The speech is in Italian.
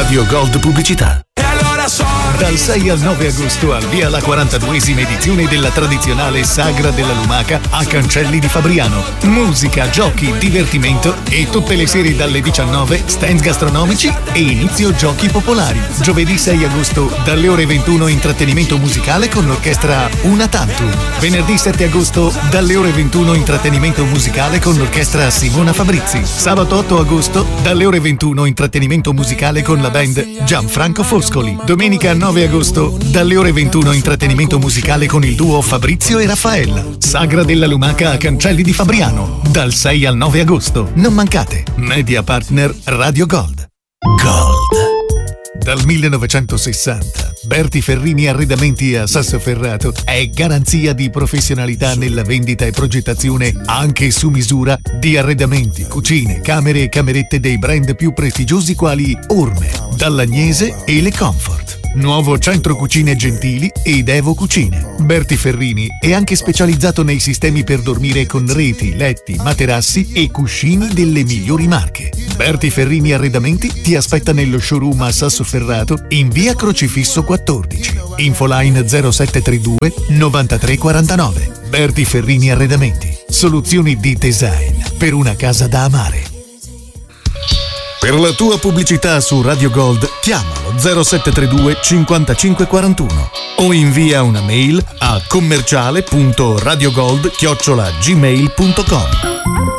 Radio Gold Pubblicità. Dal 6 al 9 agosto al via la 42esima edizione della tradizionale Sagra della Lumaca a Cancelli di Fabriano. Musica, giochi, divertimento e tutte le sere dalle 19 stand gastronomici e inizio giochi popolari. Giovedì 6 agosto dalle ore 21 intrattenimento musicale con l'orchestra Una Tantum. Venerdì 7 agosto dalle ore 21 intrattenimento musicale con l'orchestra Simona Fabrizi. Sabato 8 agosto dalle ore 21 intrattenimento musicale con la band Gianfranco Foscoli. Domenica 9 agosto dalle ore 21 intrattenimento musicale con il duo Fabrizio e Raffaella. Sagra della Lumaca a Cancelli di Fabriano dal 6 al 9 agosto. Non mancate. Media partner Radio Gold. Gold. Dal 1960 Berti Ferrini Arredamenti a Sassoferrato è garanzia di professionalità nella vendita e progettazione anche su misura di arredamenti, cucine, camere e camerette dei brand più prestigiosi quali Orme, Dall'Agnese e Le Comfort. Nuovo centro cucine Gentili ed Evo Cucine. Berti Ferrini è anche specializzato nei sistemi per dormire con reti, letti, materassi e cuscini delle migliori marche. Berti Ferrini Arredamenti ti aspetta nello showroom a Sassoferrato in via Crocifisso 14. Infoline 0732 9349. Berti Ferrini Arredamenti. Soluzioni di design per una casa da amare. Per la tua pubblicità su Radio Gold chiamalo 0732 5541 o invia una mail a commerciale.radiogold@gmail.com.